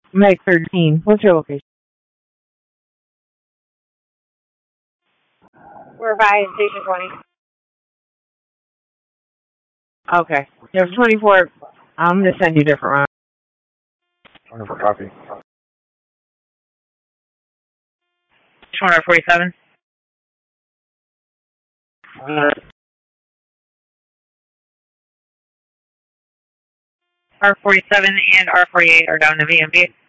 Meg 13. What's your location? We're by Station 20. Okay. There's 24. I'm going to send you different routes. 24 copy. 247. R47 and R48 are down to VMB.